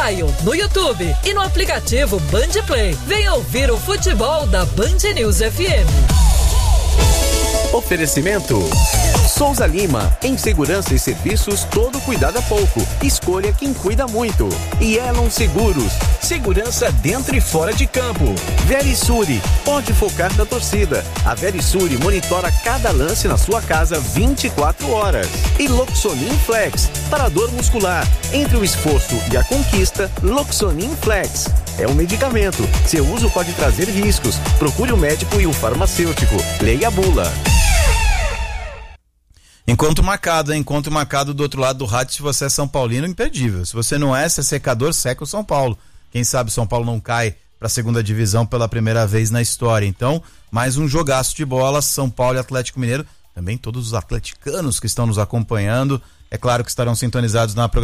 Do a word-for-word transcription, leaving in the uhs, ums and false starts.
mobile, no YouTube e no aplicativo Band Play. Venha ouvir o futebol da Band News F M. Oferecimento Souza Lima, em segurança e serviços, todo cuidado é pouco. Escolha quem cuida muito. E Elon Seguros, segurança dentro e fora de campo. Verisure, pode focar na torcida. A Verisure monitora cada lance na sua casa vinte e quatro horas. E Loxonin Flex, para dor muscular. Entre o esforço e a conquista, Loxonin Flex. É um medicamento. Seu uso pode trazer riscos. Procure o médico e o farmacêutico. Leia a bula. Encontro marcado, hein? Encontro marcado do outro lado do rádio. Se você é São Paulino, imperdível. Se você não é, se é secador, seca o São Paulo. Quem sabe São Paulo não cai para a segunda divisão pela primeira vez na história. Então, mais um jogaço de bola, São Paulo e Atlético Mineiro. Também todos os atleticanos que estão nos acompanhando. É claro que estarão sintonizados na programação